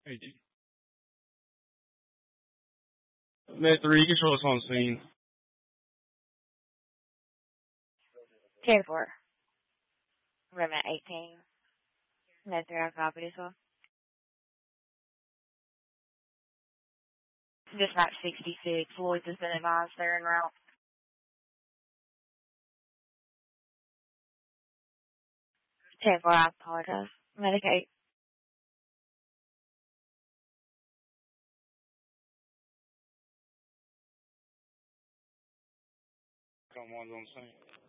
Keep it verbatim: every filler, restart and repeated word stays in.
Thank you. Med three, you can show us on scene. ten four. Remnant eighteen. Med three, I copied as well. Dispatch sixty-six. Lloyd's has been advised they're en route. ten four, I apologize. Medicate. Come on, on scene.